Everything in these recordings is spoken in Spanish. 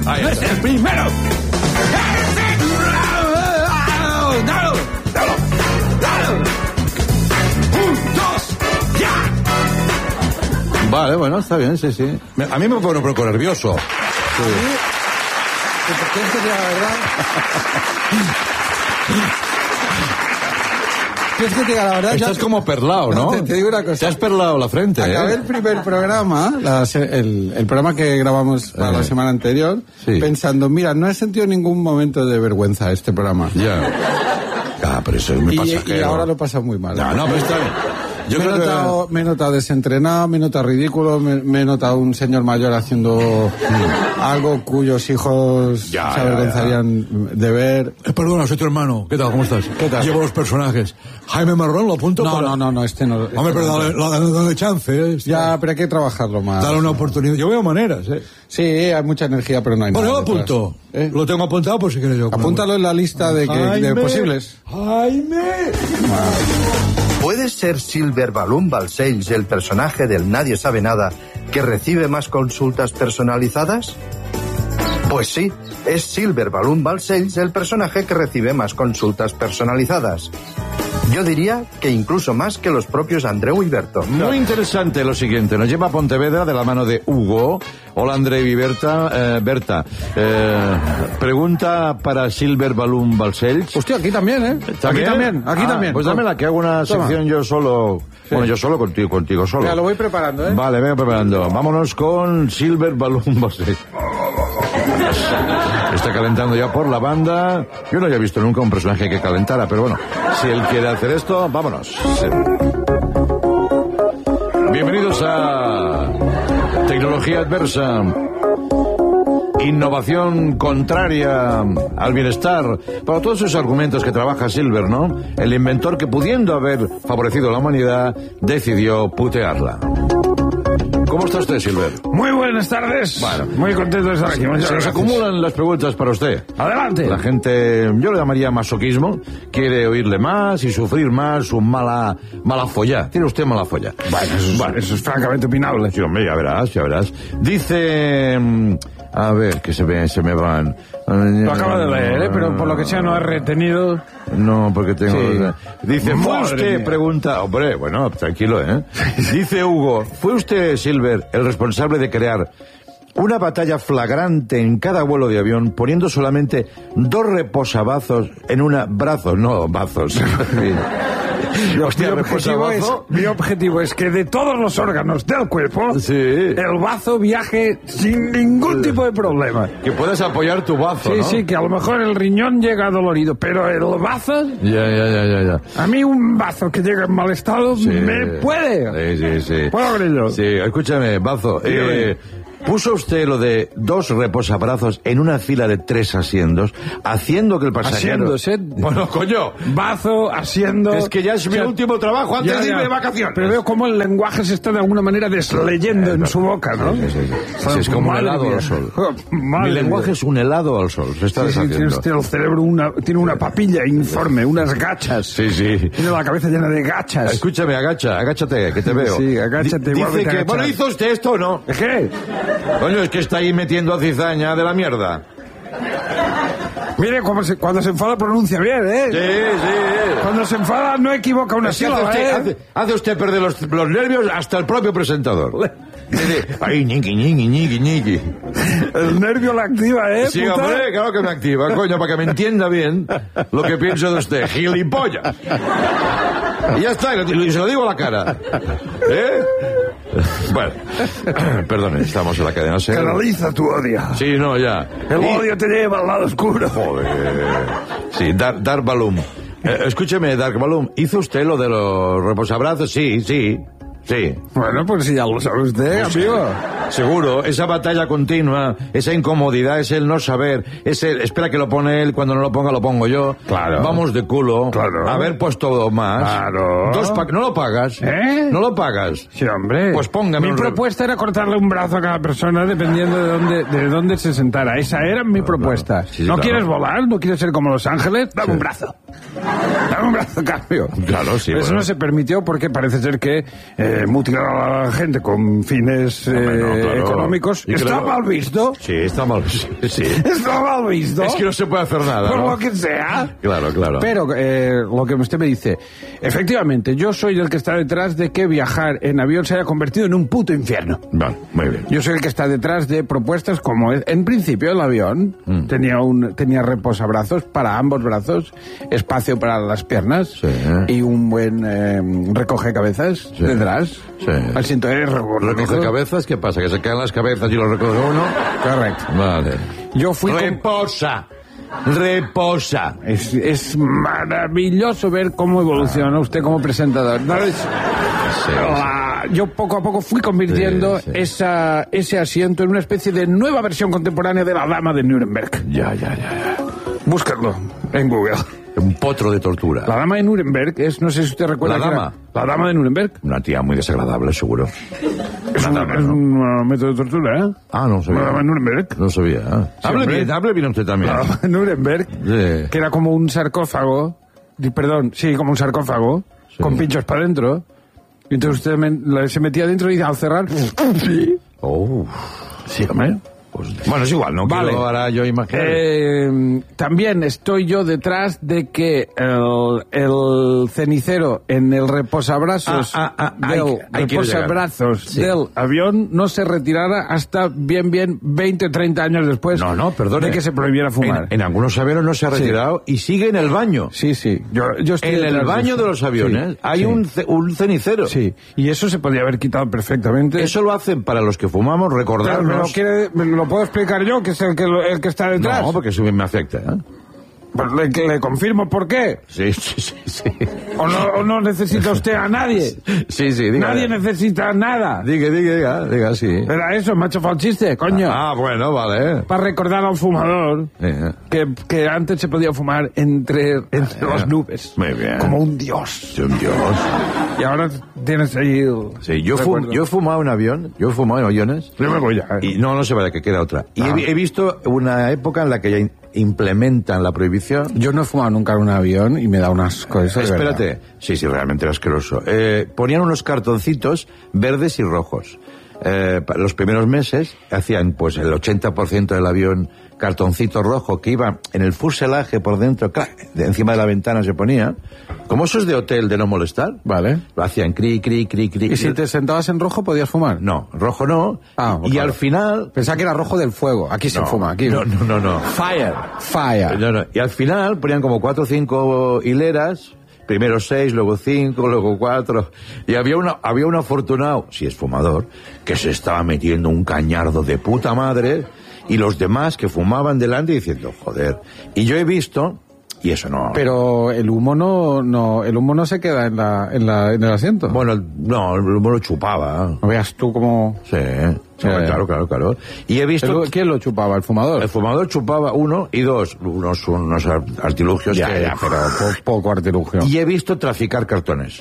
Ahí está. ¡Es el primero! Vale, bueno, está bien, sí. A mí me pone un poco nervioso. Sí. ¿Qué es que te diga la verdad? ¿Qué es que te diga la verdad? Estás como perlao, ¿no? Te digo una cosa. Te has perlado la frente, Acabé el primer programa, el programa que grabamos para la semana anterior, pensando, mira, no he sentido ningún momento de vergüenza este programa. Ya. Ah, pero eso es muy pasajero. Y ahora lo he pasado muy mal. No, pero está bien. Me he notado desentrenado, me he notado ridículo, me he notado un señor mayor haciendo algo cuyos hijos se avergonzarían de ver. Perdona, soy tu hermano. ¿Qué tal? ¿Cómo estás? ¿Qué tal? Llevo los personajes. Jaime Marrón, lo apunto. No, este no. Hombre, pero dale chance. Ya, pero hay que trabajarlo más. Dale una oportunidad. Yo veo maneras, Sí, hay mucha energía, pero no hay nada. Bueno, yo apunto. Lo tengo apuntado por si quieres yo. Apúntalo en la lista de posibles. ¡Jaime! ¿Puede ser Silver Balloon Balcells el personaje del Nadie Sabe Nada que recibe más consultas personalizadas? Pues sí, es Silver Balloon Balcells el personaje que recibe más consultas personalizadas. Yo diría que incluso más que los propios Andreu y Berto. Muy interesante lo siguiente. Nos lleva a Pontevedra de la mano de Hugo. Hola, Andreu y Berta. Pregunta para Silver Balloon Balcells. Hostia, aquí también, ¿También? Aquí también. Pues dámela, que hago una sección yo solo. Sí. Bueno, yo solo, contigo solo. Ya, lo voy preparando, Vale, venga preparando. Vámonos con Silver Balloon Balcells. Está calentando ya por la banda. Yo no había visto nunca un personaje que calentara, pero bueno, si él quiere hacer esto, vámonos. Sí. Bienvenidos a Tecnología Adversa. Innovación contraria al bienestar. Para todos esos argumentos que trabaja Silver, ¿no? El inventor que, pudiendo haber favorecido a la humanidad, decidió putearla. ¿Cómo está usted, Silver? Muy buenas tardes. Bueno, muy contento de estar aquí. Muchas se nos gracias. acumulan las preguntas para usted. Adelante. La gente, yo le llamaría masoquismo, quiere oírle más y sufrir más su mala follá. Tiene usted mala follá. Bueno, eso es francamente opinable. Sí, hombre, ya verás. Dice, a ver, que se me van. Lo acabo de leer, pero por lo que sea no ha retenido. No, porque tengo... Sí. Dice, ¿fue Madre usted? mía. Pregunta... Hombre, bueno, tranquilo, Dice Hugo, ¿fue usted, Silver, el responsable de crear una batalla flagrante en cada vuelo de avión, poniendo solamente 2 reposabrazos en una... Brazos, no bazos. Hostia, Mi objetivo es que de todos los órganos del cuerpo, el bazo viaje sin ningún tipo de problema. Que puedas apoyar tu bazo, Sí, ¿no? sí, que a lo mejor el riñón llega dolorido, pero el bazo... Ya. A mí un bazo que llega en mal estado me puede. Sí. ¿Puedo creerlo? Sí, escúchame, bazo. ¿Puso usted lo de 2 reposabrazos en una fila de 3 asientos, haciendo que el pasajero... Asiéndose. Bueno, coño. Bazo, asiendo... Es que ya es mi último trabajo antes de irme de vacaciones. Pero veo cómo el lenguaje se está de alguna manera desleyendo en su boca, ¿no? Sí, es como un Madre helado mía. al sol. Madre Mi lenguaje mía. es un helado al sol. Se está deshaciendo. Tiene usted el cerebro tiene una papilla informe, unas gachas. Sí. Tiene la cabeza llena de gachas. Escúchame, agáchate, que te veo. Sí, agáchate. Dice que... Bueno, ¿hizo usted esto o no? ¿Qué? Coño, es que está ahí metiendo a cizaña de la mierda. Mire, cuando se enfada pronuncia bien, ¿eh? Sí. Cuando se enfada no equivoca una Es que sílaba, hace usted perder los nervios hasta el propio presentador. Dice, ay, ñiqui. El nervio la activa, ¿eh? Sí, puta? hombre, claro que me activa, coño, para que me entienda bien lo que pienso de usted, gilipollas. Y ya está, y se lo digo a la cara. Bueno, perdone, estamos en la cadena SER. Canaliza tu odio. Sí, no, ya. El odio te lleva al lado oscuro. Joder. Sí, Dark Balloon. Escúcheme, Dark Balloon, ¿hizo usted lo de los reposabrazos? Sí. Bueno, pues si ya lo sabe usted, amigo. Seguro, esa batalla continua, esa incomodidad, es el no saber, espera que lo pone él, cuando no lo ponga lo pongo yo. Claro. Vamos de culo. Claro. Haber puesto más. Claro. ¿No lo pagas? ¿Eh? ¿No lo pagas? Sí, hombre. Pues póngame. Mi propuesta era cortarle un brazo a cada persona dependiendo de dónde se sentara. Esa era mi propuesta. Sí, ¿No claro. quieres volar? ¿No quieres ser como Los Ángeles? Dame un brazo. Dame un brazo, cambio. Claro, sí. Eso bueno. no se permitió porque parece ser que mutilar a la gente con fines económicos. ¿Está mal visto? Sí, está mal visto. Sí. Está mal visto. Es que no se puede hacer nada, por ¿no? lo que sea. Claro. Pero lo que usted me dice, efectivamente, yo soy el que está detrás de que viajar en avión se haya convertido en un puto infierno. Vale, muy bien. Yo soy el que está detrás de propuestas como, en principio, el avión tenía reposabrazos para ambos brazos, espacio para las piernas y un buen recoge cabezas detrás. Sí. Asiento ¿Recoge cabezas? ¿Qué pasa? ¿Que se caen las cabezas y lo recoge uno? Correcto. Vale. Yo fui Reposa. Es maravilloso ver cómo evoluciona usted como presentador. Yo poco a poco fui convirtiendo ese asiento en una especie de nueva versión contemporánea de la Dama de Nuremberg. Ya. Búscalo en Google. Un potro de tortura. La Dama de Nuremberg es, no sé si usted recuerda... ¿La dama? La Dama de Nuremberg. Una tía muy desagradable, seguro. Es un método de tortura, ¿eh? Ah, no sabía. La Dama de Nuremberg. No sabía. Sí, Hable bien usted también. La Dama de Nuremberg, que era como un sarcófago, como un sarcófago, con pinchos para adentro. Y entonces usted se metía dentro y al cerrar... Sí. Oh. Sí, hombre. Bueno, es igual, no vale. quiero ahora yo imaginar. También estoy yo detrás de que el cenicero en el reposabrazos del avión no se retirara hasta bien 20 o 30 años después perdone. de que se prohibiera fumar. En algunos aviones no se ha retirado y sigue en el baño. Sí. Yo estoy en el baño de los aviones hay un cenicero. Sí, y eso se podría haber quitado perfectamente. Eso lo hacen para los que fumamos, recordarnos... ¿Lo puedo explicar yo, que es el que está detrás? No, porque eso me afecta, ¿eh? Pues le confirmo por qué. Sí. ¿O no necesita usted a nadie? Sí, diga. Nadie necesita nada. Diga, sí. Era eso, me ha hecho un chiste, coño. Bueno, vale. Para recordar al fumador que antes se podía fumar entre las nubes. Muy bien. Como un dios. Y ahora tienes ahí... Sí, yo he fumado en avión, yo he fumado en aviones. Yo me voy ya. Y no se vaya, que queda otra. Y he visto una época en la que ya implementan la prohibición. Yo no he fumado nunca en un avión y me da un asco eso. Espérate. Sí, realmente era asqueroso. Ponían unos cartoncitos verdes y rojos. Los primeros meses hacían pues el 80% del avión cartoncito rojo que iba en el fuselaje por dentro, encima de la ventana se ponía. Como eso es de hotel de no molestar, vale. Lo hacían cri. ¿Y si te sentabas en rojo podías fumar? No, rojo no. Y claro. Al final... Pensaba que era rojo del fuego. Aquí se fuma, aquí. No. Fire. No. Y al final ponían como 4 o 5 hileras, primero 6, luego 5, luego 4. Y había un afortunado, si es fumador, que se estaba metiendo un cañardo de puta madre, y los demás que fumaban delante diciendo, joder. Y yo he visto... Y eso no... Pero el humo no se queda en el asiento. Bueno, el humo lo chupaba. ¿No veas tú cómo...? Sí, claro. Y he visto... ¿Quién lo chupaba? ¿El fumador? El fumador chupaba 1 y 2, unos artilugios pero poco artilugio. Y he visto traficar cartones.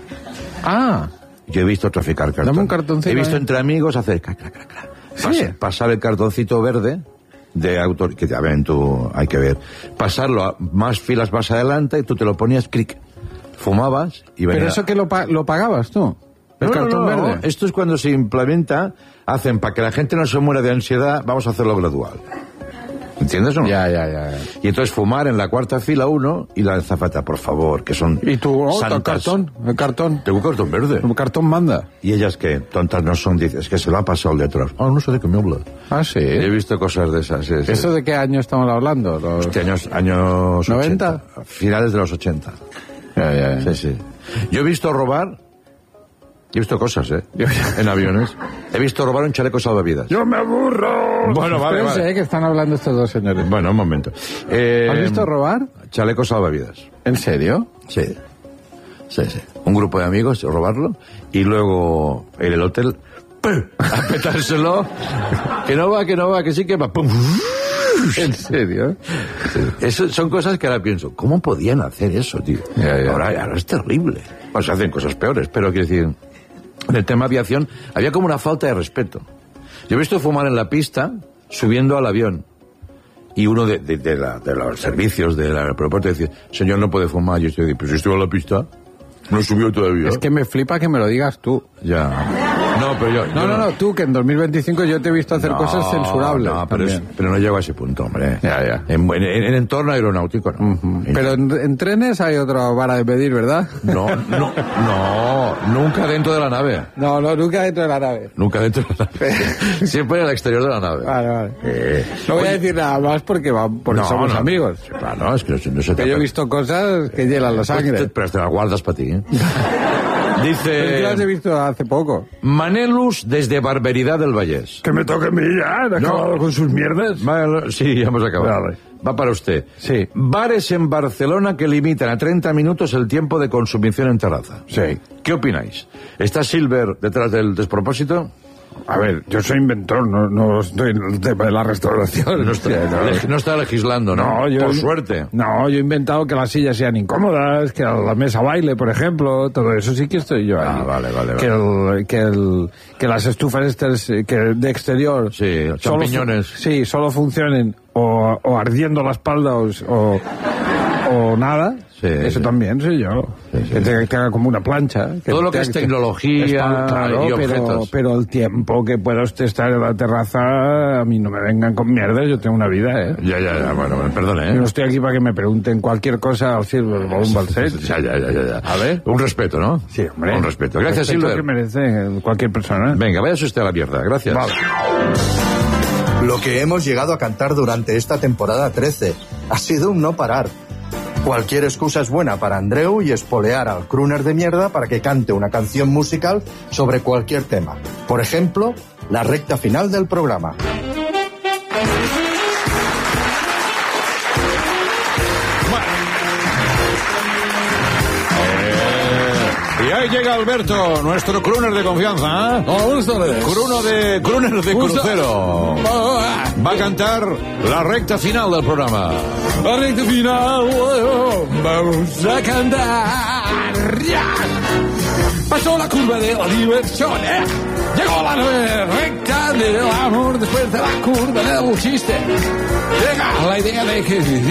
Yo he visto traficar cartones. Dame un cartoncito. He visto entre amigos hacer... Pasar el cartoncito verde... de autor, que ya ven tú, hay que ver, pasarlo a más filas más adelante y tú te lo ponías, fumabas y venía... ¿Pero eso que lo pagabas tú? ¿El cartón verde? Esto es cuando se implementa, hacen para que la gente no se muera de ansiedad, vamos a hacerlo gradual. ¿Entiendes o no? Ya. Y entonces fumar en la cuarta fila uno y la azafata, por favor, que son ¿Y tú, santas. el cartón? Tengo un cartón verde. El cartón manda. Y ellas que tontas no son, dices, que se lo ha pasado el de atrás. No sé de qué me habla. Sí. He visto cosas de esas. Sí. ¿Eso de qué año estamos hablando? Años 90. 80, finales de los 80. Ya. Sí. Yo he visto robar... He visto cosas, en aviones. He visto robar un chaleco salvavidas. ¡Yo me aburro! Bueno, vale. Que están hablando estos dos señores. Bueno, un momento. ¿Has visto robar? Chaleco salvavidas. ¿En serio? Sí. Un grupo de amigos, robarlo, y luego en el hotel, a petárselo. Que no va, que sí que va. ¡Pum! ¿En serio? Eso son cosas que ahora pienso, ¿cómo podían hacer eso, tío? Ahora es terrible. Pues hacen cosas peores, pero quiero decir... En el tema aviación había como una falta de respeto. Yo he visto fumar en la pista subiendo al avión y uno de los servicios del aeropuerto decía, señor, no puede fumar. Yo estoy, pero si estoy en la pista. No subió todavía. Es que me flipa que me lo digas tú. Ya. No, pero yo... No, tú, que en 2025 yo te he visto hacer cosas censurables. No, pero no llego a ese punto, hombre. Ya. En entorno aeronáutico, no. Pero en trenes hay otra vara de medir, ¿verdad? No, nunca dentro de la nave. No, nunca dentro de la nave. Nunca dentro de la nave. Siempre en el exterior de la nave. Vale. No voy a decir nada más porque somos amigos. Claro, es que no se yo he visto cosas que hielan la sangre. Pero te las guardas para ti, ¿eh? Dice... Pero que las he visto hace poco. Manelus desde Barberidad del Vallés. Que me toque a mí ya, ¿han acabado con sus mierdas? Sí, ya hemos acabado. Vale. Va para usted. Sí. Bares en Barcelona que limitan a 30 minutos el tiempo de consumición en terraza. Sí. ¿Qué opináis? ¿Está Silver detrás del despropósito? A ver, yo soy inventor, no estoy en el tema de la restauración. No está legislando, ¿no? Por suerte. No, yo he inventado que las sillas sean incómodas, que la mesa baile, por ejemplo, todo eso sí que estoy yo ahí. Vale. Que las estufas estas de exterior... Sí, champiñones. Solo funcionen o ardiendo la espalda o nada. Sí, eso también soy yo. Sí. Que haga como una plancha. Todo lo que es tecnología claro, y objetos. Pero el tiempo que pueda usted estar en la terraza, a mí no me vengan con mierda, yo tengo una vida, ¿eh? Ya, bueno, perdone, ¿eh? Yo no estoy aquí para que me pregunten cualquier cosa al Silver Balloon Balset. Ya. A ver. Un respeto, ¿no? Sí, hombre. Un respeto. Gracias, Silver. Que merece cualquier persona. Venga, váyase usted a la mierda. Gracias. Vale. Lo que hemos llegado a cantar durante esta temporada 13 ha sido un no parar. Cualquier excusa es buena para Andreu y espolear al crooner de mierda para que cante una canción musical sobre cualquier tema. Por ejemplo, la recta final del programa. Y ahí llega Alberto, nuestro crooner de confianza, ¿eh? Crooner de crucero. Va a cantar la recta final del programa. La recta final, vamos a cantar. Pasó la curva de la diversión, Llegó la recta del amor después de la curva del chiste. Llega la idea de que